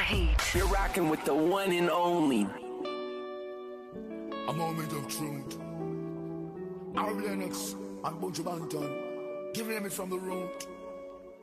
Page. You're rocking with the one and only. A moment of truth. Ari Lennox and Buju Banton. Giving them it from the root.